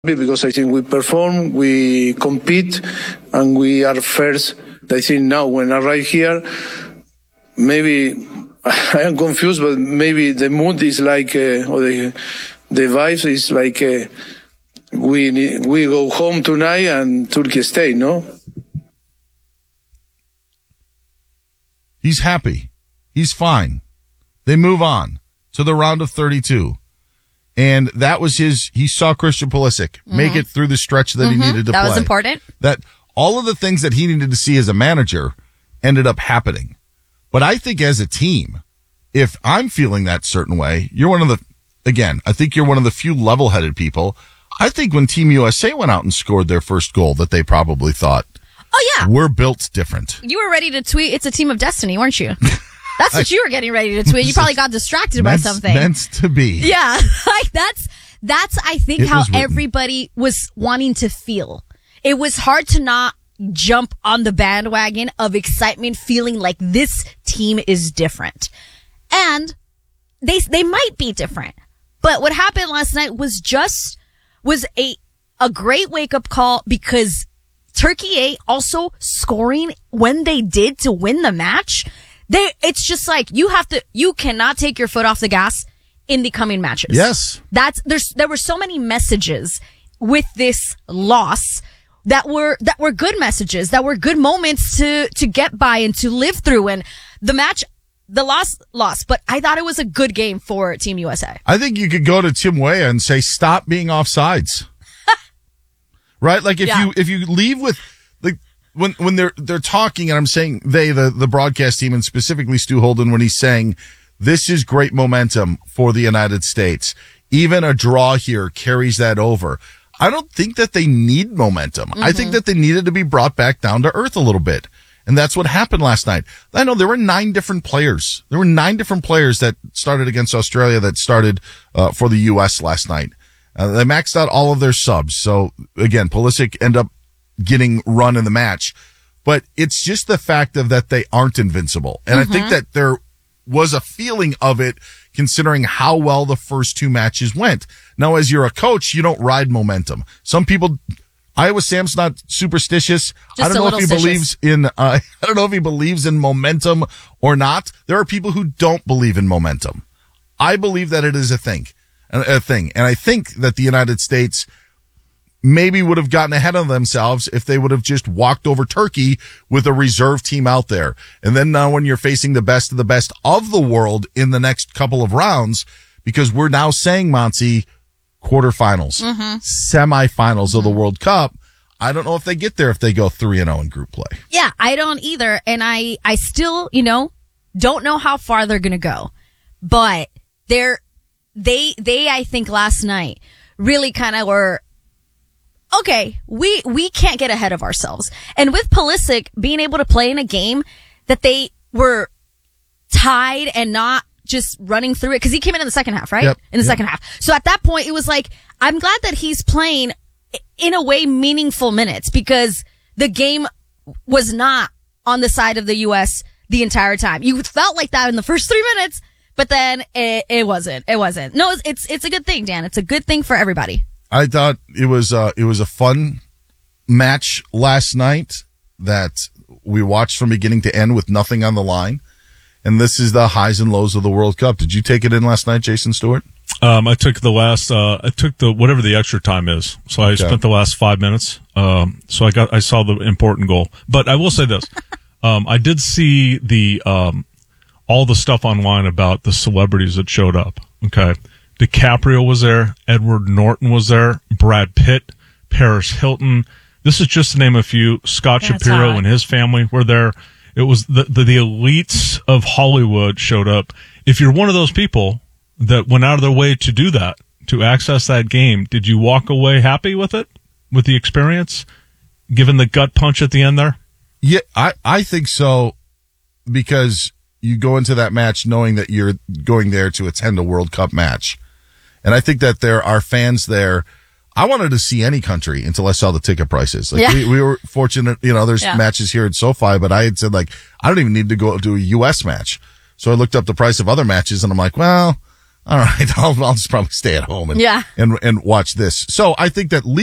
because I think we perform, we compete, and we are first. I think now when I arrive here, maybe I am confused, but maybe the mood is like, or the vibes is like, we go home tonight and Turkey stay, no? He's happy. He's fine. They move on to the round of 32. And that was he saw Christian Pulisic make it through the stretch that he needed to play. That was important. That all of the things that he needed to see as a manager ended up happening. But I think as a team, if I'm feeling that certain way, I think you're one of the few level-headed people. I think when Team USA went out and scored their first goal that they probably thought, oh yeah, we're built different. You were ready to tweet, it's a team of destiny, weren't you? That's what you were getting ready to tweet. You probably got distracted by something. Meant to be. Yeah. Like that's I think how everybody was wanting to feel. It was hard to not jump on the bandwagon of excitement, feeling like this team is different. And they might be different. But what happened last night was a great wake up call, because Turkey A also scoring when they did to win the match. It's just like you cannot take your foot off the gas in the coming matches. Yes. There were so many messages with this loss that were good messages, that were good moments to get by and to live through. And the loss, but I thought it was a good game for Team USA. I think you could go to Tim Weah and say, stop being offsides. Right? Like if you leave with, like, when they're talking, and I'm saying the broadcast team, and specifically Stu Holden, when he's saying this is great momentum for the United States, even a draw here carries that over. I don't think that they need momentum. I think that they needed to be brought back down to earth a little bit. And that's what happened last night. I know there were 9 different players. There were 9 different players that started against Australia that started for the U.S. last night. They maxed out all of their subs. So again, Pulisic ended up getting run in the match, but it's just the fact of that they aren't invincible. And I think that there was a feeling of it considering how well the first 2 matches went. Now, as you're a coach, you don't ride momentum. Some people, Iowa Sam's not superstitious. I don't know if he believes in momentum or not. There are people who don't believe in momentum. I believe that it is a thing. And I think that the United States maybe would have gotten ahead of themselves if they would have just walked over Turkey with a reserve team out there. And then now when you're facing the best of the world in the next couple of rounds, because we're now saying, Monty, quarterfinals, semifinals of the World Cup. I don't know if they get there if they go 3-0 in group play. Yeah, I don't either. And I still, don't know how far they're going to go. But they, I think last night really kind of were, okay, we can't get ahead of ourselves. And with Pulisic being able to play in a game that they were tied and not just running through it, because he came in the second half, right? Yep. In the second half. So at that point, it was like, I'm glad that he's playing in a way meaningful minutes, because the game was not on the side of the U.S. the entire time. You felt like that in the first 3 minutes, but then it wasn't. It wasn't. No, it's a good thing, Dan. It's a good thing for everybody. I thought it was a fun match last night that we watched from beginning to end with nothing on the line. And this is the highs and lows of the World Cup. Did you take it in last night, Jason Stewart? I took whatever the extra time is. So I spent the last 5 minutes. So I saw the important goal. But I will say this. I did see all the stuff online about the celebrities that showed up. Okay. DiCaprio was there. Edward Norton was there. Brad Pitt, Paris Hilton. This is just to name a few. Scott Shapiro and his family were there. It was the elites of Hollywood showed up. If you're one of those people that went out of their way to do that, to access that game, did you walk away happy with it, with the experience, given the gut punch at the end there? Yeah, I think so, because you go into that match knowing that you're going there to attend a World Cup match. And I think that there are fans there. I wanted to see any country until I saw the ticket prices. Like we were fortunate, there's matches here at SoFi, but I had said, like, I don't even need to go to a U.S. match. So I looked up the price of other matches and I'm like, well, all right, I'll just probably stay at home and watch this. So I think that